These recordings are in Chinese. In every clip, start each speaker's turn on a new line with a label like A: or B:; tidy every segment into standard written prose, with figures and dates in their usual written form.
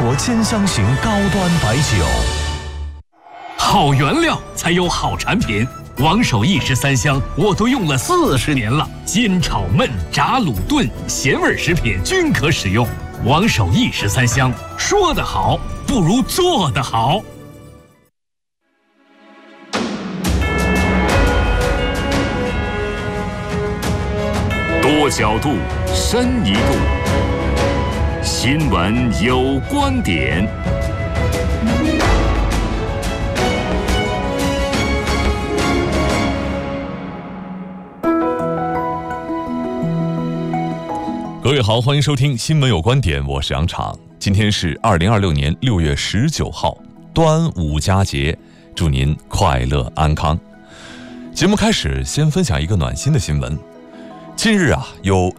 A: 国兼香型高端白酒。
B: 好原料才有好产品，王守义13香我都用了40年了，煎炒焖炸卤炖咸味食品均可使用。王守义13香，说得好不如做得好。
C: 多角度，深一度，新闻有观点。
D: 各位好，欢迎收听新闻有观点，我是杨昶。今天是2026年6月19号，端午佳节，祝您快乐安康。节目开始，先分享一个暖心的新闻。近日有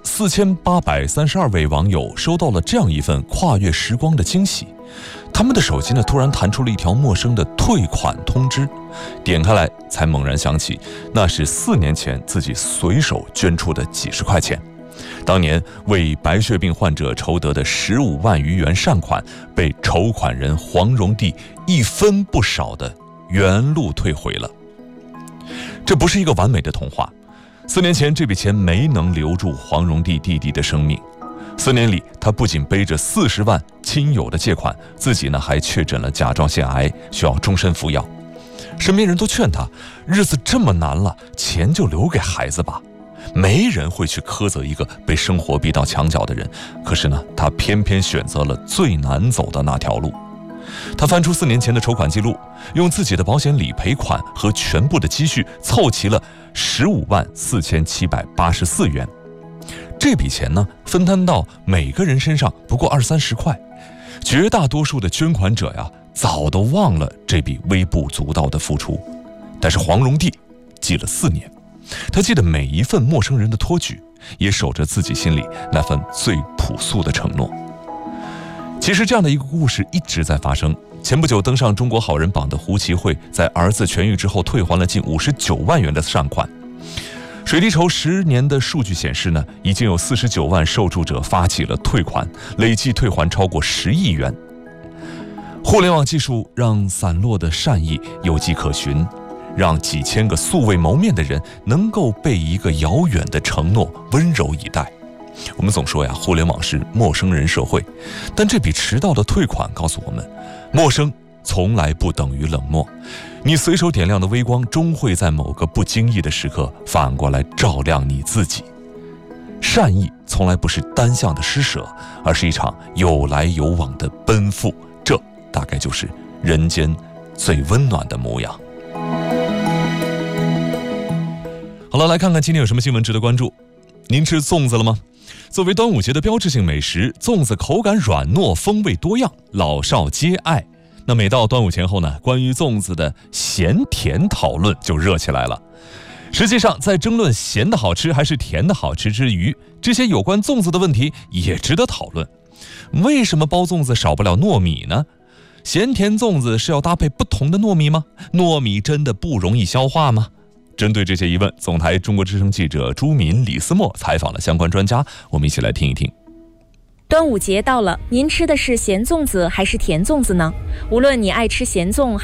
D: 4832位网友收到了这样一份跨越时光的惊喜，他们的手机突然弹出了一条陌生的退款通知，点开来才猛然想起，那是4年前自己随手捐出的几十块钱。当年为白血病患者筹得的15万余元善款，被筹款人黄荣娣一分不少的原路退回了。这不是一个完美的童话，4年前这笔钱没能留住黄荣娣弟弟的生命。4年里，他不仅背着40万亲友的借款，自己还确诊了甲状腺癌，需要终身服药。身边人都劝他，日子这么难了，钱就留给孩子吧。没人会去苛责一个被生活逼到墙角的人，可是他偏偏选择了最难走的那条路。他翻出4年前的筹款记录，用自己的保险理赔款和全部的积蓄凑齐了15万4784元。这笔钱分摊到每个人身上不过20-30块，绝大多数的捐款者早都忘了这笔微不足道的付出。但是黄荣娣记了4年，他记得每一份陌生人的托举，也守着自己心里那份最朴素的承诺。其实这样的一个故事一直在发生。前不久登上中国好人榜的胡其慧，在儿子痊愈之后退还了近59万元的善款。水滴筹10年的数据显示已经有49万受助者发起了退款，累计退还超过10亿元。互联网技术让散落的善意有迹可循，让几千个素未谋面的人能够被一个遥远的承诺温柔以待。我们总说互联网是陌生人社会，但这笔迟到的退款告诉我们，陌生从来不等于冷漠。你随手点亮的微光，终会在某个不经意的时刻反过来照亮你自己。善意从来不是单向的施舍，而是一场有来有往的奔赴，这大概就是人间最温暖的模样。好了，来看看今天有什么新闻值得关注。您吃粽子了吗？作为端午节的标志性美食，粽子口感软糯，风味多样，老少皆爱。那每到端午前后关于粽子的咸甜讨论就热起来了。实际上，在争论咸的好吃还是甜的好吃之余，这些有关粽子的问题也值得讨论。为什么包粽子少不了糯米呢？咸甜粽子是要搭配不同的糯米吗？糯米真的不容易消化吗？针对这些疑问，总台中国之声记者朱敏、李思墨采访了相关专家，我们一起来听一听。
E: 端午节到了，您吃的是咸粽子还是甜粽子呢？无论你爱吃咸粽